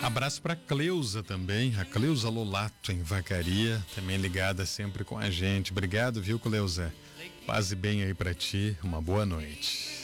Abraço para Cleusa também, a Cleusa Lolato em Vacaria, também ligada sempre com a gente. Obrigado, viu, Cleusa? Paz e bem aí para ti, uma boa noite.